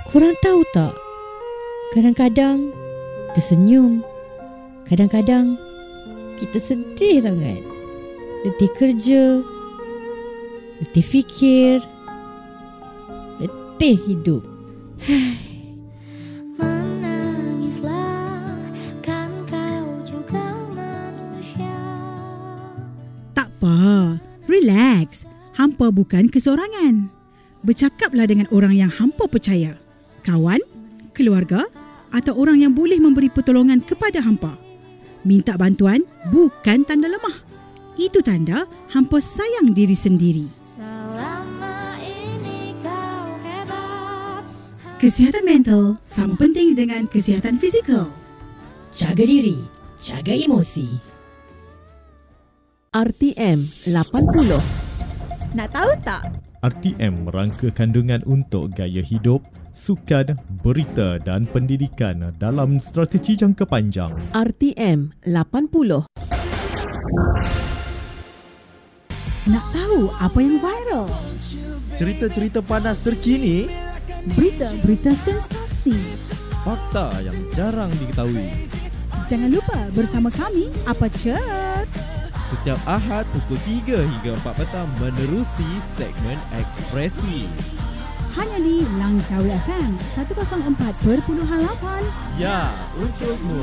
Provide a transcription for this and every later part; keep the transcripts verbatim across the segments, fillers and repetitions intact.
Korang tahu tak? Kadang-kadang tersenyum, kadang-kadang kita sedih sangat. Letih kerja, letih fikir, letih hidup. Menangislah, kan kau juga manusia. Tak apa, relax. Hampa bukan keseorangan. Bercakaplah dengan orang yang hampa percaya. Kawan, keluarga atau orang yang boleh memberi pertolongan kepada hampa. Minta bantuan bukan tanda lemah. Itu tanda hampa sayang diri sendiri. Selama ini kau hebat. Kesihatan mental sama penting dengan kesihatan fizikal. Jaga diri, jaga emosi. R T M lapan puluh. Nak tahu tak? R T M merangka kandungan untuk gaya hidup, sukan, berita dan pendidikan dalam strategi jangka panjang. R T M lapan puluh. Nak tahu apa yang viral? Cerita-cerita panas terkini, Berita-berita sensasi. fakta yang jarang diketahui. Jangan lupa bersama kami, Apa Chat? Setiap Ahad pukul tiga hingga empat petang menerusi segmen Ekspresi. Hanya di Langkawi F M seratus empat perpuluhan lapan. Ya, untukmu.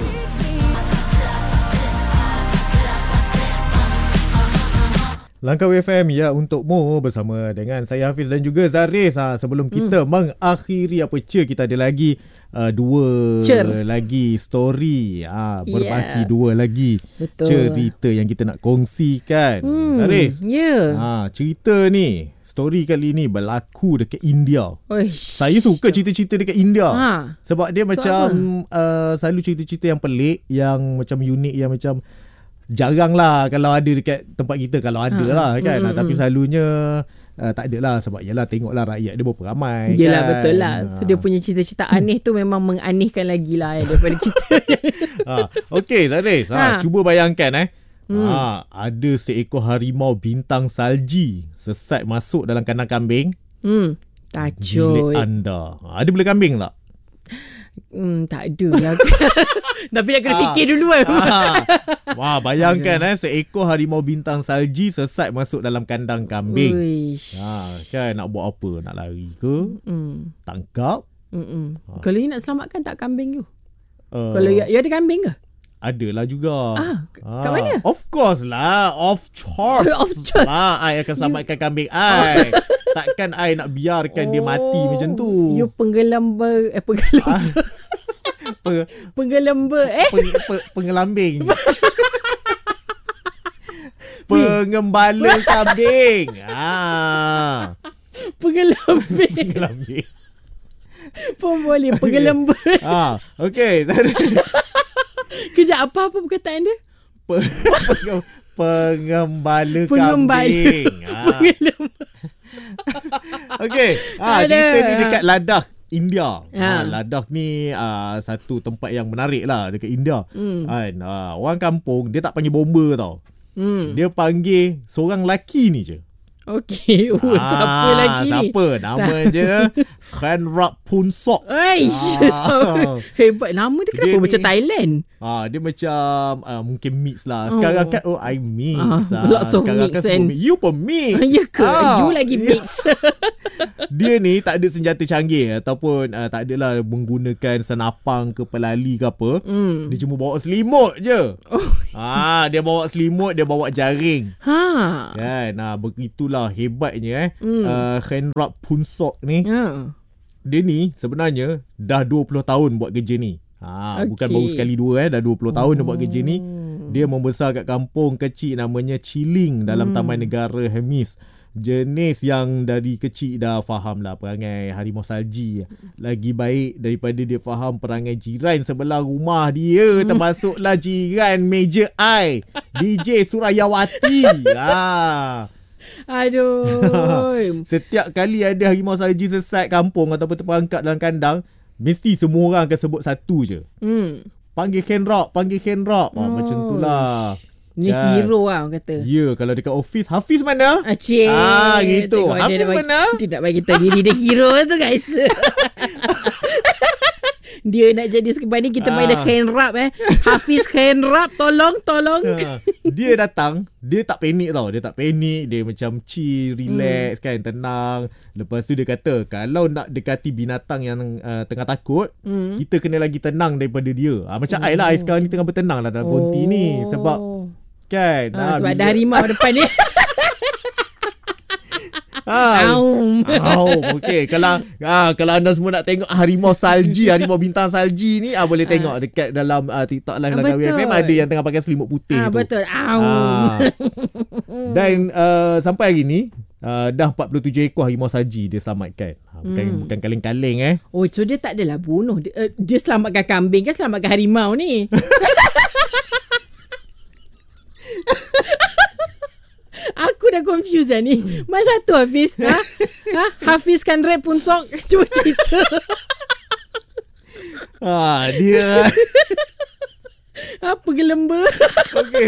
Langkawi F M, ya untukmu, bersama dengan saya Hafiz dan juga Zaris. Ha, sebelum kita hmm. mengakhiri apa cer, kita ada lagi uh, dua Cer. lagi story. Ha, berbaki Yeah. dua lagi Betul. cerita yang kita nak kongsikan. Hmm, Zaris, ya. Yeah. ha, cerita ni, story kali ni berlaku dekat India. Oish. Saya suka cerita-cerita dekat India. Ha. Sebab dia macam uh, selalu cerita-cerita yang pelik, yang macam unik, yang macam jarang lah kalau ada dekat tempat kita. Kalau ada Ha. lah kan. Mm, Mm, tapi mm. selalunya uh, tak ada lah. Sebab yalah, tengoklah rakyat dia berapa ramai. Yelah, kan? betul lah. So dia punya cerita-cerita aneh tu memang menganehkan lagi lah eh, daripada kita. ha. Okey Zaris, ha. Ha. cuba bayangkan eh. Hmm. Ha, ada seekor harimau bintang salji sesat masuk dalam kandang kambing hmm. bilik Kacau. anda. Ha, ada belah kambing tak? Hmm, tak ada lah. Tapi dah kena fikir dulu kan. Ah. Wah, bayangkan eh, seekor harimau bintang salji sesat masuk dalam kandang kambing. Uish. Ha, kan nak buat apa? Nak lari ke? Mm. Tangkap? Mm-mm. Ha. Kalau you nak selamatkan tak kambing you? Uh, Kalau you, you ada kambing ke? Adalah juga. Ah, kat mana? Of course lah. Of course. Of course. Lah, I akan selamatkan kambing I. Takkan I nak biarkan dia mati macam tu. You penggelambar. Eh, penggelambar. Pe, Penggelambar. Eh? pe, pe, pengelambing. Pengembala kambing. Ah. Penggelambing. Pengelambing. Pun boleh. Penggelambar. Ah, okey. Kejap, apa-apa perkataan dia? Pe, pe, pengembala Pengembala. kambing. Ah. Penggelambar. Okey. Ah, Ada. cerita ni dekat Ladakh, India. Ha. Ah, Ladakh ni ah, satu tempat yang menarik lah dekat India. Hmm. Kan, ah, orang kampung dia tak panggil bomba tau. Hmm. Dia panggil seorang lelaki ni je. Okey. Oh, siapa lagi ni? Siapa? Nama dia Khenrap Punsok. Aish. Ah. Hebat. Nama dia kenapa Dia macam ni- Thailand? Ah, dia macam uh, mungkin mix lah. Sekarang Oh. kan oh I mix. Ah, Ah, lots of sekarang mix kan and- semua mix. You pun mix. Ya ke? Ah, You lagi ya. mix. Dia ni tak ada senjata canggih ataupun uh, tak adalah menggunakan senapang ke pelali ke apa. Hmm. Dia cuma bawa selimut je. Oh. Ah, dia bawa selimut, dia bawa jaring. Ha. Kan? Nah, begitulah hebatnya eh. Hmm. Uh, Khenrap Punsok ni. Ha. Dia ni sebenarnya dah dua puluh tahun buat kerja ni. Ha, Okey. bukan baru sekali dua eh, dah dua puluh tahun dia buat kerja ni. Oh. Dia membesar kat kampung kecil namanya Chiling dalam Hmm. Taman Negara Hemis. Jenis yang dari kecil dah faham lah perangai harimau salji. Lagi baik daripada dia faham perangai jiran sebelah rumah dia. Hmm. Termasuklah jiran meja I, D J Surayawati. Ha. Aduh. Setiap kali ada harimau salji sesat kampung ataupun terperangkap dalam kandang, mesti semua orang akan sebut satu je. Hmm. Panggil Khenrap, panggil Khenrap. Ah, Oh. macam tu lah. Ni Kan? hero lah orang kata. Ya, kalau dekat office, Hafiz mana? Acik. Ah, gitu. Tengok Hafiz dia nak bagi, mana? Dia nak bagi tahu diri dia hero tu guys. Dia nak jadi sekepan ni kita main Ah. dah hand rub eh. Hafiz hand rub, tolong tolong. Ha, dia datang, dia tak panik tau. Dia tak panik, dia macam chill, relax kan, tenang. Lepas tu dia kata, kalau nak dekati binatang yang uh, tengah takut, Hmm. kita kena lagi tenang daripada dia. Ha, macam I lah, I sekarang ni tengah bertenang lah dalam konti ni. Sebab kan, ha, ha, sebab bila- ada harimau depan ni. Ha, Aum. Oh, okey. Kalau ah kalau anda semua nak tengok harimau salji, harimau bintang salji ni, ah boleh tengok dekat dalam uh, TikTok live Ah, Langkawi betul. F M ada yang tengah pakai selimut putih Ah, tu. betul. Aum. Ah. Dan uh, sampai hari ni uh, dah empat puluh tujuh ekor harimau salji dia selamatkan. Ha, bukan Hmm. bukan kaleng-kaleng eh. Oh, so dia tak adalah bunuh. Dia, uh, dia selamatkan kambing kan, selamatkan harimau ni. Aku dah confused dah ni. Mana satu Hafiz? Ha? Ha? Hafiz kan rap pun sok. Cuba cerita. Ha, dia Apa gelemba? okey.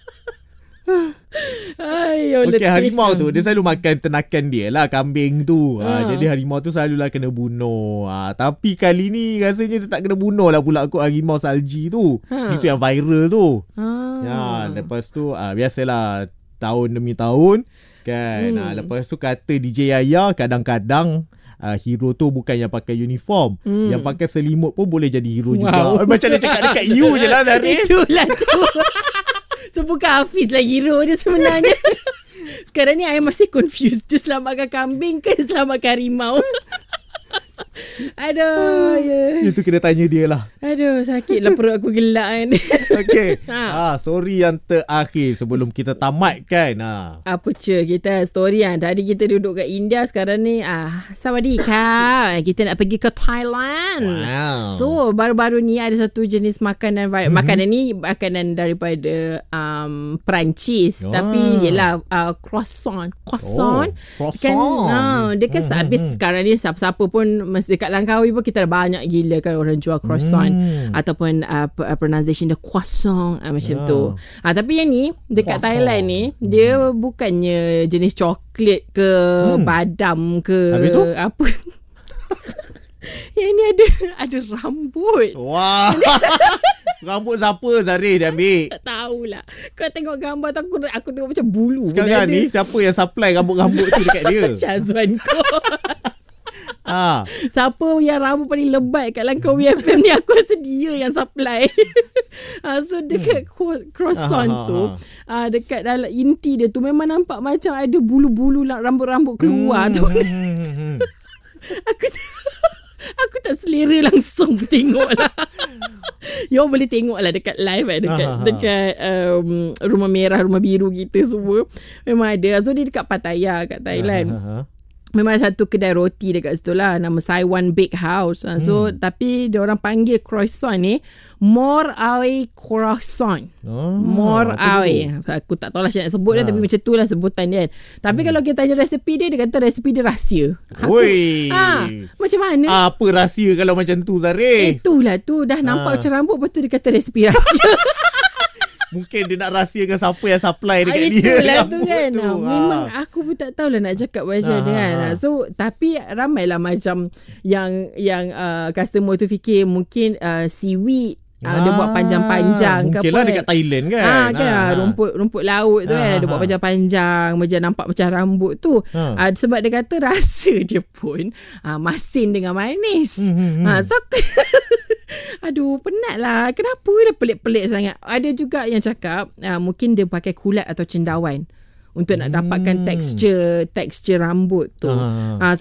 Ay, Okey, harimau tu dia selalu makan tenakan dia lah, kambing tu. Ha, Ha. jadi harimau tu selalulah kena bunuh. Ha, tapi kali ni rasanya dia tak kena bunuh lah pula kot harimau salji tu. Ha. Itu yang viral tu. Ah. Ya, lepas tu ah, biasalah tahun demi tahun kan. Hmm. Ah, lepas tu kata D J Yaya kadang-kadang uh, hero tu bukan yang pakai uniform, Hmm. yang pakai selimut pun boleh jadi hero Wow. juga. Oh, macam dia cakap dekat you je lah Zari. Itulah tu. So bukan Hafiz lah hero dia sebenarnya. Sekarang ni I masih confused. Dia selamatkan kambing ke selamatkan harimau? Aduh, ya. Itu kena tanya dia lah. Aduh, sakitlah perut aku gelak kan. Okay. Ha. ah, sorry yang terakhir sebelum kita tamatkan. Ah. Apa cer kita story kan. Tadi kita duduk kat India, sekarang ni ah sawadika. Kita nak pergi ke Thailand. Wow. So baru-baru ni ada satu jenis makanan mm-hmm. makanan ni makanan daripada um, Perancis. Oh. Tapi yelah uh, croissant. Croissant. Oh, Kan, croissant. ha, dia kan Hmm, habis hmm, sekarang ni siapa-siapa pun mesti dekat Langkawi pun kita dah banyak gila kan orang jual croissant Hmm. ataupun uh, pronunciation dia croissant uh, macam Ah. tu. Ah, tapi yang ni dekat Croissant. Thailand ni dia bukannya jenis coklat ke Hmm. badam ke Habis tu? apa. Yang ni ada ada rambut. Wah. Rambut siapa Zari dia ambil? Tak tahulah. Kau tengok gambar tu aku aku tengok macam bulu. Sekarang ni siapa yang supply rambut-rambut tu dekat dia? Syazwan kau. Ah. Siapa yang rambut paling lebat kat Langkawi F M ni, aku rasa dia yang supply. ha, so dekat hmm. croissant Ah, tu, ah, ah, dekat dalam inti dia tu memang nampak macam ada bulu-bulu lah, rambut-rambut keluar tu. Hmm. aku aku tak selera langsung tengok lah. You boleh tengok lah dekat live eh, dekat, Ah, ah, ah. dekat um, rumah merah, rumah biru kita semua. Memang ada. So dia dekat Pattaya kat Thailand. Ah, ah, ah. Memang satu kedai roti dekat situ lah, nama Saiwan Bake House. Ha, so Hmm. tapi dia orang panggil croissant ni Mor Awe Croissant. Oh, Mor apa Awe. tu? Aku tak tahu lah macam nak sebut Ha. dah, tapi macam tu lah sebutan dia kan. Tapi Hmm. kalau kita tanya resepi dia, dia kata resepi dia rahsia. Oi. Ah, macam mana? Apa rahsia kalau macam tu Zari? Itulah tu dah nampak Ah. macam rambut, lepas tu dia kata resepi rahsia. Mungkin dia nak rahsiakan siapa yang supply dekat dia. Itulah tu rambut kan. tu. Ha. Memang aku pun tak tahulah nak cakap macam Ha, mana kan. ha, ha. So tapi ramailah macam yang yang uh, customer tu fikir mungkin uh, seaweed uh, dia buat panjang-panjang ke apa. Mungkinlah dekat Thailand kan. Ah, kan Ah, rumput rumput laut tu Ah, kan, dia ah, buat ah. panjang-panjang macam nampak macam rambut tu. Ha. Ah, sebab dia kata rasa dia pun ah, masin dengan manis. Hmm, hmm, hmm. Ha, so aduh, penat lah. Kenapa dia pelik-pelik sangat? Ada juga yang cakap uh, mungkin dia pakai kulat atau cendawan untuk nak dapatkan Hmm. tekstur tekstur rambut tu. Ah. Ah,